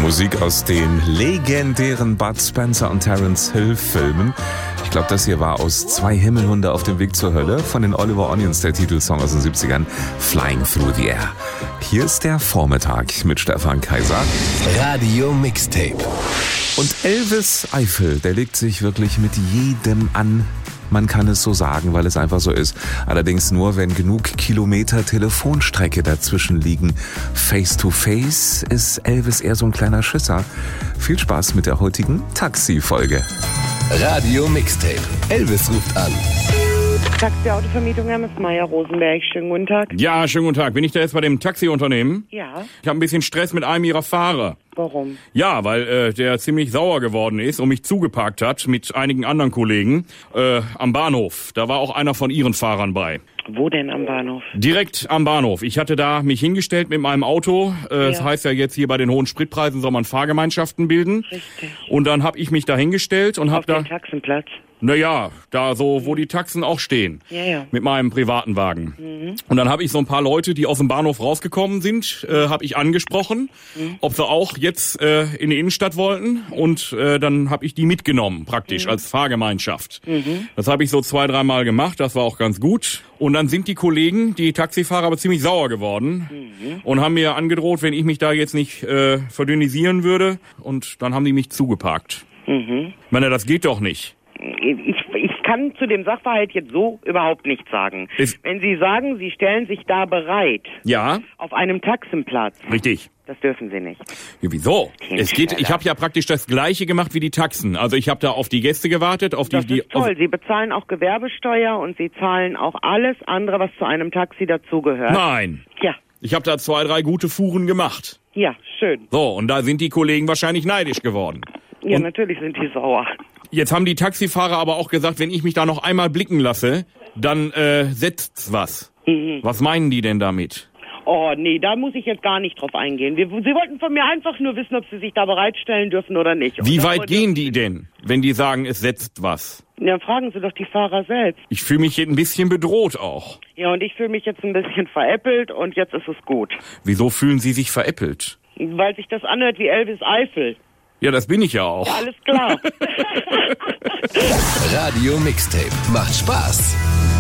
Musik aus den legendären Bud Spencer und Terence Hill Filmen. Ich glaube, das hier war aus Zwei Himmelhunde auf dem Weg zur Hölle von den Oliver Onions, der Titelsong aus den 70ern, Flying Through the Air. Hier ist der Vormittag mit Stefan Kaiser. Radio Mixtape. Und Elvis Eifel, der legt sich wirklich mit jedem an. Man kann es so sagen, weil es einfach so ist. Allerdings nur, wenn genug Kilometer Telefonstrecke dazwischen liegen. Face to Face ist Elvis eher so ein kleiner Schisser. Viel Spaß mit der heutigen Taxi-Folge. Radio Mixtape. Elvis ruft an. Taxi-Autovermietung, Hermes Meier, Rosenberg. Schönen guten Tag. Ja, schönen guten Tag. Bin ich da jetzt bei dem Taxiunternehmen? Ja. Ich habe ein bisschen Stress mit einem Ihrer Fahrer. Warum? Ja, weil der ziemlich sauer geworden ist und mich zugeparkt hat mit einigen anderen Kollegen am Bahnhof. Da war auch einer von Ihren Fahrern bei. Wo denn am Bahnhof? Direkt am Bahnhof. Ich hatte da mich hingestellt mit meinem Auto. Das heißt ja jetzt hier bei den hohen Spritpreisen soll man Fahrgemeinschaften bilden. Richtig. Und dann habe ich mich da hingestellt und habe Auf da... dem Taxenplatz? Naja, da so, wo die Taxen auch stehen. Ja. Mit meinem privaten Wagen. Und dann habe ich so ein paar Leute, die aus dem Bahnhof rausgekommen sind, habe ich angesprochen, ob sie auch jetzt in die Innenstadt wollten. Und dann habe ich die mitgenommen, praktisch, als Fahrgemeinschaft. Das habe ich so 2-3 Mal gemacht, das war auch ganz gut. Und dann sind die Kollegen, die Taxifahrer, aber ziemlich sauer geworden und haben mir angedroht, wenn ich mich da jetzt nicht verdünnisieren würde. Und dann haben die mich zugeparkt. Ich meine, das geht doch nicht. Ich kann zu dem Sachverhalt jetzt so überhaupt nichts sagen. Wenn Sie sagen, Sie stellen sich da bereit. Ja. Auf einem Taxenplatz. Richtig. Das dürfen Sie nicht. Ja, wieso? Ich habe ja praktisch das Gleiche gemacht wie die Taxen. Also ich habe da auf die Gäste gewartet, auf Das ist toll. Sie bezahlen auch Gewerbesteuer und Sie zahlen auch alles andere, was zu einem Taxi dazugehört. Nein. Ja. Ich habe da 2-3 gute Fuhren gemacht. Ja, schön. So, und da sind die Kollegen wahrscheinlich neidisch geworden. Ja, Und natürlich sind die sauer. jetzt haben die Taxifahrer aber auch gesagt, wenn ich mich da noch einmal blicken lasse, dann setzt's was. Was meinen die denn damit? Oh, nee, da muss ich jetzt gar nicht drauf eingehen. Sie wollten von mir einfach nur wissen, ob Sie sich da bereitstellen dürfen oder nicht. Wie weit gehen die denn, wenn die sagen, es setzt was? Ja, fragen Sie doch die Fahrer selbst. Ich fühle mich ein bisschen bedroht auch. Ja, und ich fühle mich jetzt ein bisschen veräppelt und jetzt ist es gut. Wieso fühlen Sie sich veräppelt? Weil sich das anhört wie Elvis Eifel. Ja, das bin ich ja auch. Ja, alles klar. Radio Mixtape. Macht Spaß.